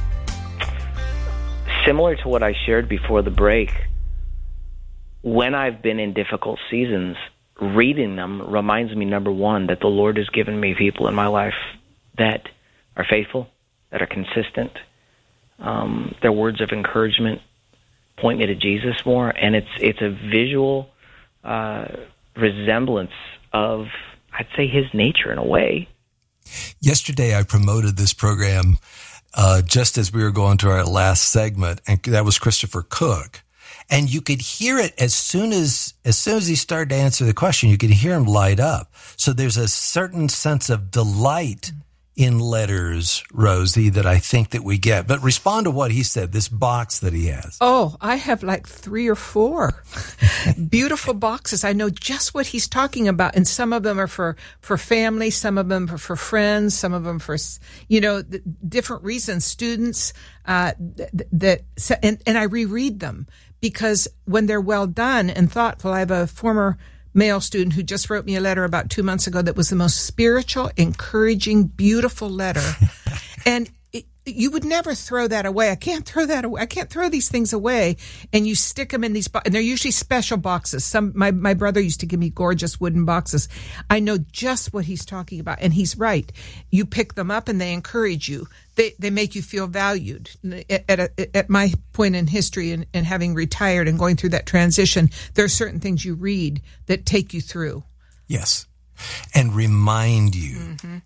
Similar to what I shared before the break, when I've been in difficult seasons, reading them reminds me, number one, that the Lord has given me people in my life that are faithful, that are consistent. Um, their words of encouragement point me to Jesus more, and it's it's a visual uh, resemblance of, I'd say, his nature in a way. Yesterday, I promoted this program uh, just as we were going to our last segment, and that was Christopher Cook. And you could hear it as soon as as soon as he started to answer the question, you could hear him light up. So there's a certain sense of delight in letters, Rosie, that I think that we get. But respond to what he said, this box that he has. Oh, I have like three or four beautiful boxes. I know just what he's talking about. And some of them are for, for family, some of them are for friends, some of them for, you know, different reasons, students, uh, that, and, and I reread them because when they're well done and thoughtful, I have a former male student who just wrote me a letter about two months ago that was the most spiritual, encouraging, beautiful letter. And it, you would never throw that away. I can't throw that away. I can't throw these things away. And you stick them in these boxes. And they're usually special boxes. Some, my, my brother used to give me gorgeous wooden boxes. I know just what he's talking about. And he's right. You pick them up and they encourage you. They they make you feel valued. At, at, a, at my point in history and, and having retired and going through that transition, there are certain things you read that take you through. Yes. And remind you, mm-hmm.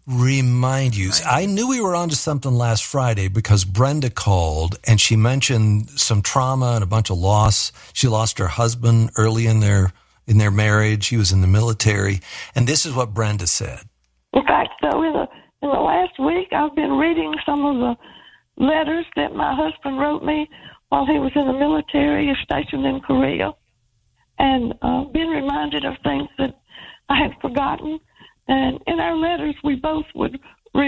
remind you. Right. I knew we were onto something last Friday because Brenda called and she mentioned some trauma and a bunch of loss. She lost her husband early in their in their marriage. He was in the military. And this is what Brenda said. In fact, so in the, in the last week, I've been reading some of the letters that my husband wrote me while he was in the military, stationed in Korea, and uh, been reminded of things that I had forgotten. And in our letters, we both would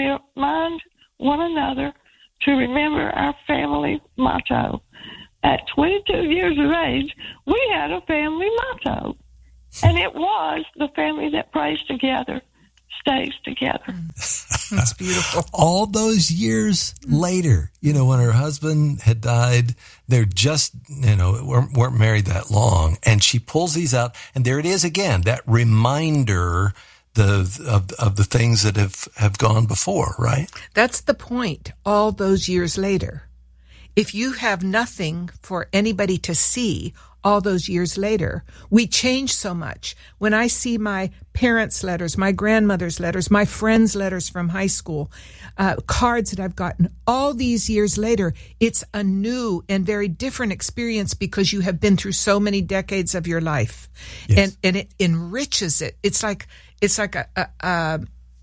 remind one another to remember our family motto. At twenty-two years of age, we had a family motto, and it was the family that prays together stays together. That's beautiful. All those years later, you know, when her husband had died, they're just, you know, weren't, weren't married that long, and she pulls these out, and there it is again, that reminder the of, of the things that have, have gone before, right? That's the point, all those years later. If you have nothing for anybody to see all those years later, we change so much. When I see my parents' letters, my grandmother's letters, my friends' letters from high school, uh, cards that I've gotten all these years later, it's a new and very different experience because you have been through so many decades of your life. Yes. And, and it enriches it. It's like, it's like a, a, a,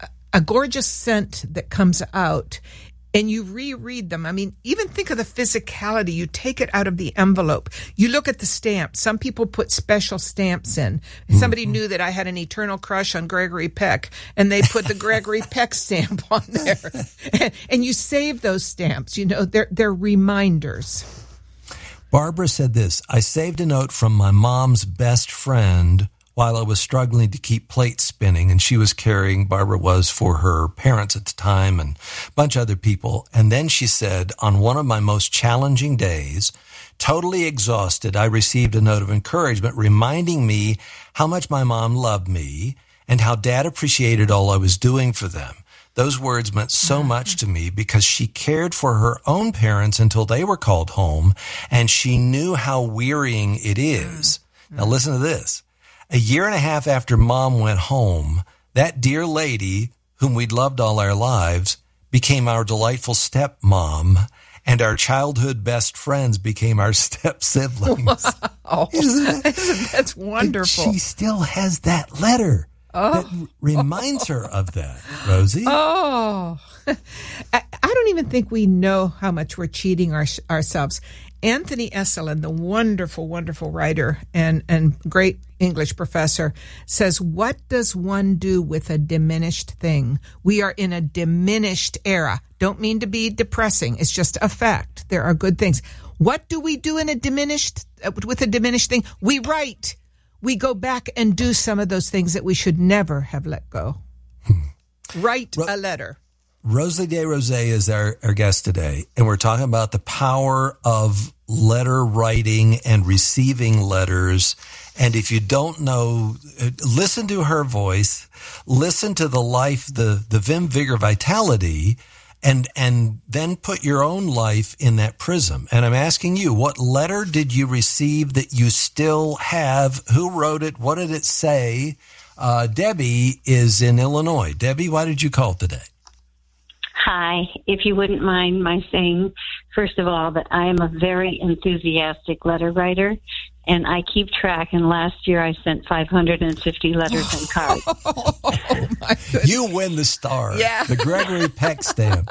a gorgeous scent that comes out. And you reread them. I mean, even think of the physicality. You take it out of the envelope. You look at the stamp. Some people put special stamps in. Somebody mm-hmm. knew that I had an eternal crush on Gregory Peck, and they put the Gregory Peck stamp on there. And, and you save those stamps. You know, they're, they're reminders. Barbara said this, I saved a note from my mom's best friend while I was struggling to keep plates spinning, and she was caring, Barbara was, for her parents at the time and a bunch of other people. And then she said, on one of my most challenging days, totally exhausted, I received a note of encouragement reminding me how much my mom loved me and how Dad appreciated all I was doing for them. Those words meant so much to me because she cared for her own parents until they were called home, and she knew how wearying it is. Now listen to this. A year and a half after Mom went home, that dear lady, whom we'd loved all our lives, became our delightful stepmom, and our childhood best friends became our step-siblings. Wow. Isn't that, That's wonderful. And she still has that letter oh. that reminds her of that, Rosie. Oh, I, I don't even think we know how much we're cheating our, ourselves. Anthony Esolen, the wonderful, wonderful writer and, and great English professor, says, what does one do with a diminished thing? We are in a diminished era. Don't mean to be depressing. It's just a fact. There are good things. What do we do in a diminished, uh, with a diminished thing? We write. We go back and do some of those things that we should never have let go. Write Ro- a letter. Rosalie DeRose is our, our guest today, and we're talking about the power of letter writing and receiving letters. And if you don't know, listen to her voice, listen to the life, the, the vim, vigor, vitality, and, and then put your own life in that prism. And I'm asking you, what letter did you receive that you still have? Who wrote it? What did it say? Uh, Debbie is in Illinois. Debbie, why did you call today? Hi, if you wouldn't mind my saying, first of all, that I am a very enthusiastic letter writer, and I keep track, and last year I sent five hundred fifty letters and cards. Oh, my goodness. You win the star, yeah. the Gregory Peck stamp.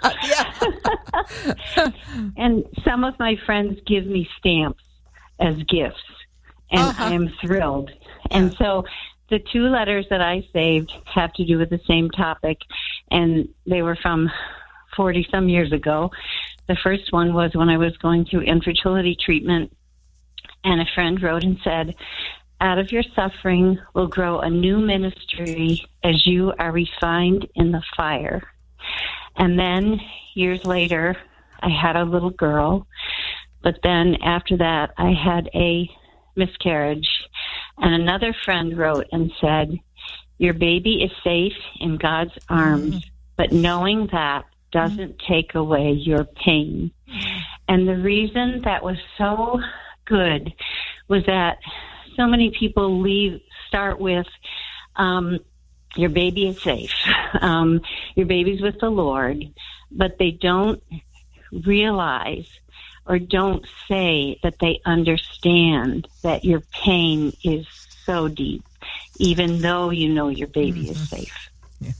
And some of my friends give me stamps as gifts, and uh-huh. I am thrilled. And so the two letters that I saved have to do with the same topic, and they were from forty-some years ago. The first one was when I was going through infertility treatment, and a friend wrote and said, out of your suffering will grow a new ministry as you are refined in the fire. And then years later, I had a little girl, but then after that, I had a miscarriage. And another friend wrote and said, your baby is safe in God's arms, mm-hmm. but knowing that doesn't mm-hmm. take away your pain. And the reason that was so good was that so many people leave, start with, um, your baby is safe. Um, your baby's with the Lord, but they don't realize or don't say that they understand that your pain is so deep, even though you know your baby mm-hmm. is safe. Yeah.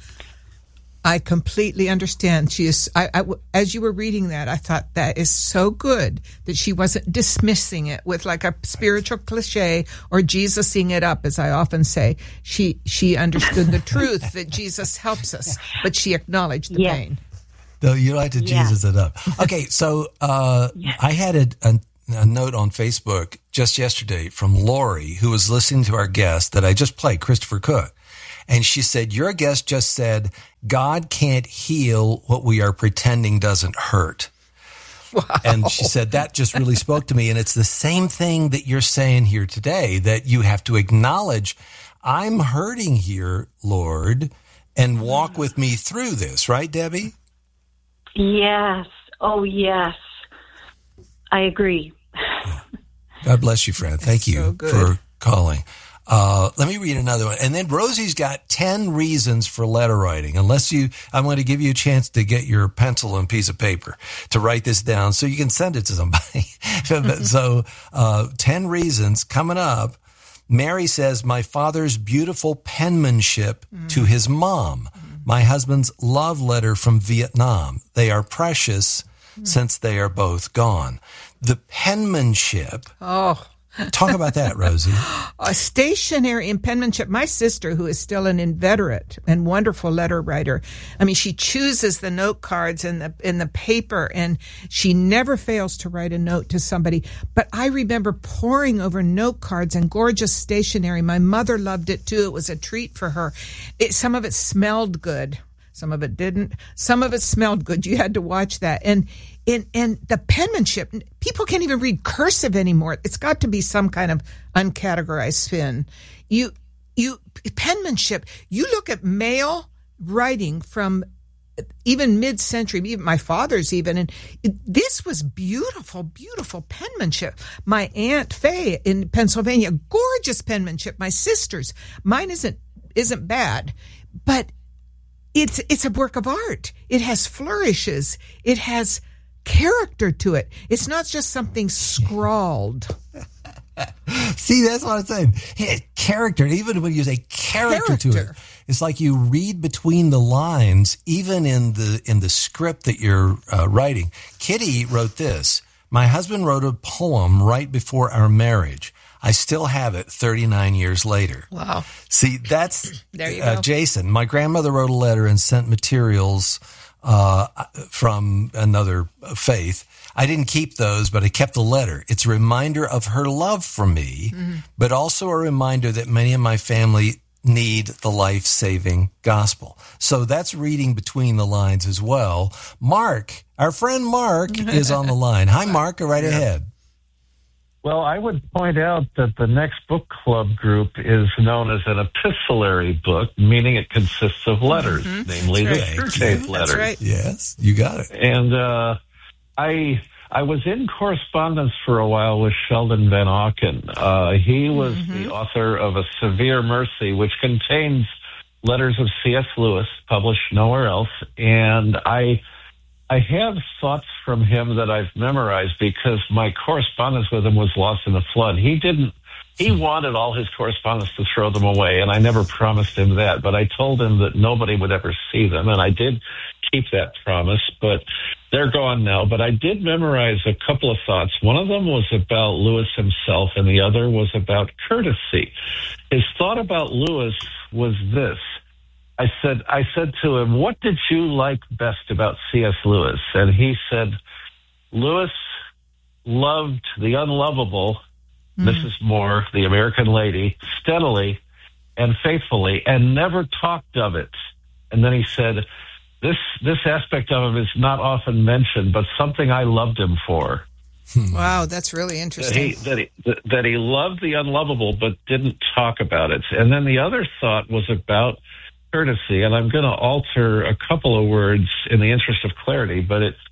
I completely understand. She is. I, I, as you were reading that, I thought that is so good that she wasn't dismissing it with like a spiritual cliche or Jesusing it up, as I often say. She she understood the truth that Jesus helps us, but she acknowledged the yeah. pain. No, you like to Yeah. Jesus it up. Okay, so uh, Yeah. I had a, a, a note on Facebook just yesterday from Lori, who was listening to our guest that I just played, Christopher Cook. And she said, your guest just said, God can't heal what we are pretending doesn't hurt. Wow. And she said, that just really spoke to me. And it's the same thing that you're saying here today, that you have to acknowledge, I'm hurting here, Lord, and walk with me through this. Right, Debbie? Yes. Oh, yes. I agree. God bless you, friend. Thank That's you so good. for calling. Uh, let me read another one. And then Rosie's got ten reasons for letter writing. Unless you, I'm going to give you a chance to get your pencil and piece of paper to write this down so you can send it to somebody. So, uh, ten reasons coming up. Mary says, my father's beautiful penmanship mm. to his mom. My husband's love letter from Vietnam. They are precious mm. since they are both gone. The penmanship. Oh. Talk about that, Rosie. A stationary in penmanship. My sister, who is still an inveterate and wonderful letter writer, I mean, she chooses the note cards and the in the paper, and she never fails to write a note to somebody. But I remember poring over note cards and gorgeous stationery. My mother loved it too. It was a treat for her. It, some of it smelled good. Some of it didn't. Some of it smelled good. You had to watch that. And in and the penmanship, people can't even read cursive anymore. It's got to be some kind of uncategorized spin. You you penmanship. You look at male writing from even mid-century, even my father's even, and it, this was beautiful, beautiful penmanship. My Aunt Faye in Pennsylvania, gorgeous penmanship. My sister's, mine isn't isn't bad, but It's it's a work of art. It has flourishes. It has character to it. It's not just something scrawled. See, that's what I'm saying. Hey, character, even when you say character, character to it, it's like you read between the lines, even in the in the script that you're uh, writing. Kitty wrote this. My husband wrote a poem right before our marriage. I still have it thirty-nine years later. Wow. See, that's there you uh, go. Jason. My grandmother wrote a letter and sent materials uh, from another faith. I didn't keep those, but I kept the letter. It's a reminder of her love for me, mm-hmm. but also a reminder that many of my family need the life-saving gospel. So that's reading between the lines as well. Mark, our friend Mark, is on the line. Hi, Mark. Go right yeah. ahead. Well, I would point out that the next book club group is known as an epistolary book, meaning it consists of letters, mm-hmm. namely the Screwtape letters. That's right. Yes, you got it. And uh, I I was in correspondence for a while with Sheldon Van Auken. Uh, he was mm-hmm. the author of A Severe Mercy, which contains letters of C S. Lewis, published nowhere else. And I... I have thoughts from him that I've memorized because my correspondence with him was lost in the flood. He didn't, he wanted all his correspondence to throw them away, and I never promised him that, but I told him that nobody would ever see them, and I did keep that promise, but they're gone now. But I did memorize a couple of thoughts. One of them was about Lewis himself, and the other was about courtesy. His thought about Lewis was this. I said, I said to him, what did you like best about C S. Lewis? And he said, Lewis loved the unlovable, mm. Missus Moore, the American lady, steadily and faithfully, and never talked of it. And then he said, this, this aspect of him is not often mentioned, but something I loved him for. Wow, that's really interesting. That he, that, he, that he loved the unlovable, but didn't talk about it. And then the other thought was about courtesy, and I'm going to alter a couple of words in the interest of clarity, but it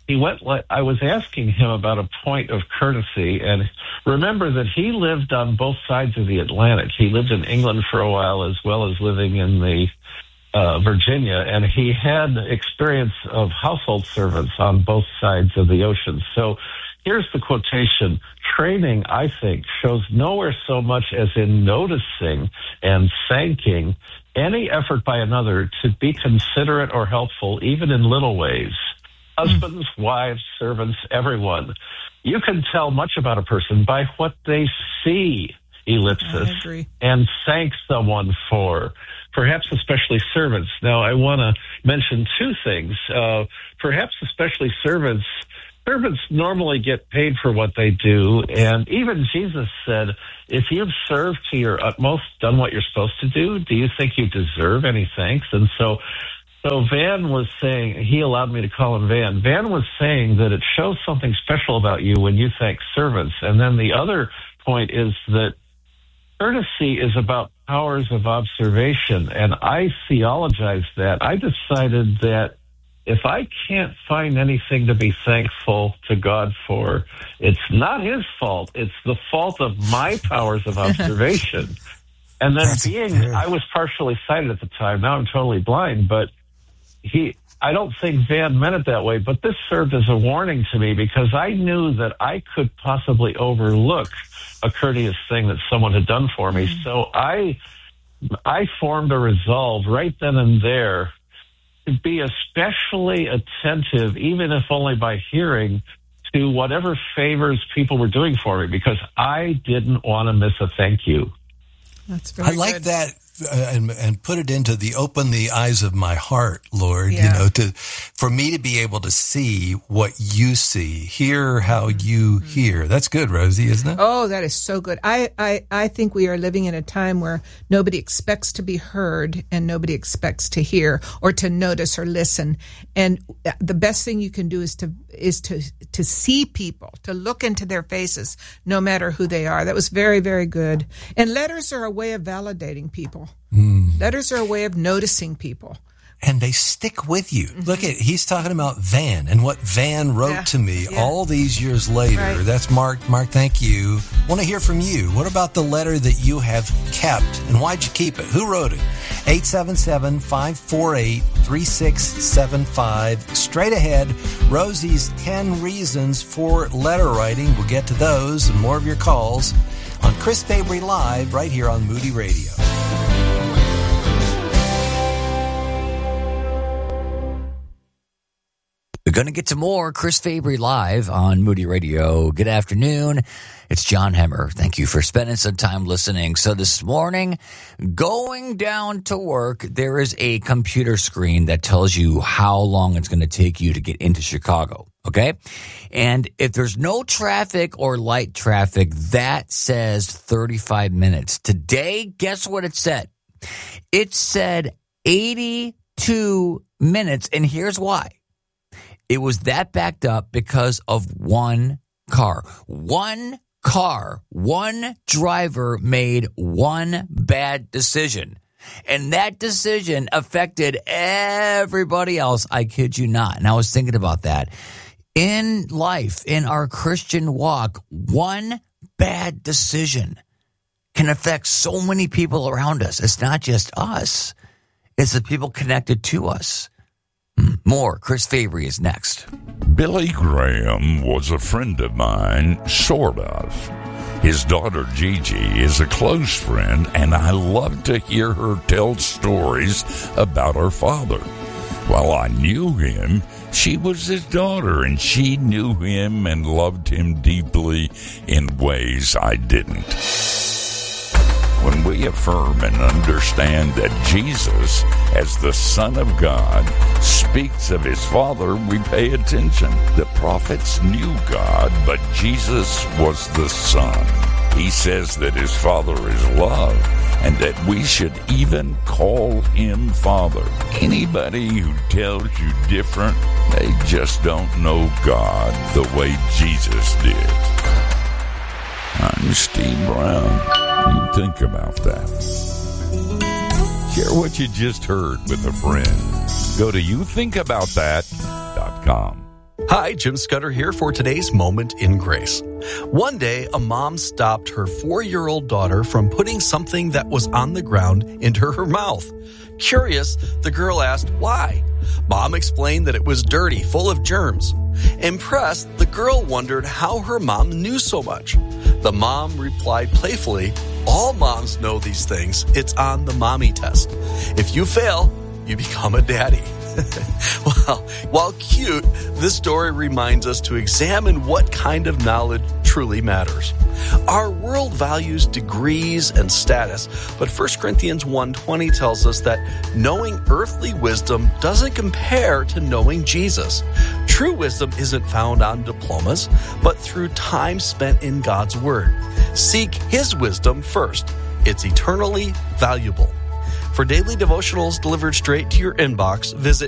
he went, like, I was asking him about a point of courtesy, and remember that he lived on both sides of the Atlantic. He lived in England for a while as well as living in the uh, Virginia, and he had experience of household servants on both sides of the ocean. So here's the quotation. Training, I think, shows nowhere so much as in noticing and thanking any effort by another to be considerate or helpful, even in little ways. Husbands, mm. wives, servants, everyone. You can tell much about a person by what they see, ellipsis, and thank someone for. Perhaps especially servants. Now, I want to mention two things. Uh, perhaps especially servants. Servants normally get paid for what they do, and even Jesus said, if you've served to your utmost, done what you're supposed to do, do you think you deserve any thanks? And so, so Van was saying, he allowed me to call him Van. Van was saying that it shows something special about you when you thank servants. And then the other point is that courtesy is about powers of observation, and I theologized that. I decided that if I can't find anything to be thankful to God for, it's not his fault. It's the fault of my powers of observation. And then That's being, fair. I was partially sighted at the time. Now I'm totally blind, but he, I don't think Van meant it that way, but this served as a warning to me because I knew that I could possibly overlook a courteous thing that someone had done for me. Mm. So I, I formed a resolve right then and there to be especially attentive, even if only by hearing, to whatever favors people were doing for me, because I didn't want to miss a thank you. That's very I like good. that. Uh, and, and put it into the open the eyes of my heart, Lord, Yeah. you know, to, for me to be able to see what you see, hear how you hear. That's good, Rosie, isn't it? Oh, that is so good. I, I, I think we are living in a time where nobody expects to be heard and nobody expects to hear or to notice or listen. And the best thing you can do is to is to to see people, to look into their faces, no matter who they are. That was very, very good. And letters are a way of validating people. Mm. Letters are a way of noticing people. And they stick with you. Mm-hmm. Look at, he's talking about Van and what Van wrote Yeah. to me Yeah. all these years later. Right. That's Mark. Mark, thank you. Want to hear from you. What about the letter that you have kept and why'd you keep it? Who wrote it? eight seven seven, five four eight, three six seven five. Straight ahead, Rosie's ten reasons for letter writing. We'll get to those and more of your calls on Chris Fabry Live right here on Moody Radio. We're going to get to more Chris Fabry Live on Moody Radio. Good afternoon. It's John Hemmer. Thank you for spending some time listening. So this morning, going down to work, there is a computer screen that tells you how long it's going to take you to get into Chicago. Okay? And if there's no traffic or light traffic, that says thirty-five minutes. Today, guess what it said? It said eighty-two minutes, and here's why. It was that backed up because of one car. One car, one driver made one bad decision. And that decision affected everybody else. I kid you not. And I was thinking about that. In life, in our Christian walk, one bad decision can affect so many people around us. It's not just us. It's the people connected to us. More. Chris Fabry is next. Billy Graham was a friend of mine, sort of. His daughter Gigi is a close friend, and I love to hear her tell stories about her father. While I knew him, she was his daughter, and she knew him and loved him deeply in ways I didn't. When we affirm and understand that Jesus, as the Son of God, speaks of his Father, we pay attention. The prophets knew God, but Jesus was the Son. He says that his Father is love, and that we should even call him Father. Anybody who tells you different, they just don't know God the way Jesus did. I'm Steve Brown. You think about that. Share what you just heard with a friend. Go to you think about that dot com. Hi, Jim Scudder here for today's Moment in Grace. One day, a mom stopped her four-year-old daughter from putting something that was on the ground into her mouth. Curious, the girl asked why. Mom explained that it was dirty, full of germs. Impressed, the girl wondered how her mom knew so much. The mom replied playfully, "All moms know these things. It's on the mommy test. If you fail, you become a daddy." Well, while cute, this story reminds us to examine what kind of knowledge truly matters. Our world values degrees and status, but First Corinthians one twenty tells us that knowing earthly wisdom doesn't compare to knowing Jesus. True wisdom isn't found on diplomas, but through time spent in God's Word. Seek His wisdom first. It's eternally valuable. For daily devotionals delivered straight to your inbox, visit